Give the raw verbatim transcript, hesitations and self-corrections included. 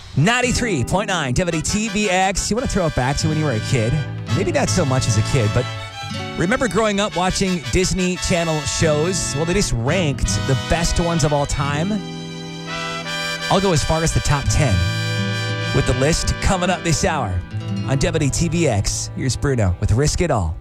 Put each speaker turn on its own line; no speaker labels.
ninety-three point nine W T V X. You want to throw it back to when you were a kid? Maybe not so much as a kid, but remember growing up watching Disney Channel shows? Well, they just ranked the best ones of all time. I'll go as far as the top ten with the list coming up this hour on W T V X. Here's Bruno with Risk It All.